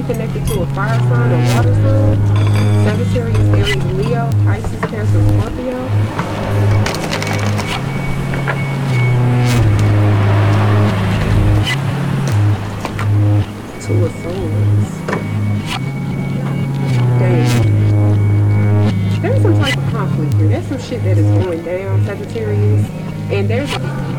connected to a fire sign or water sign. Sagittarius, Aries, Leo, Pisces, Cancer, Scorpio. Two of Swords. Dang. There's some type of conflict here. There's some shit that is going down, Sagittarius. And there's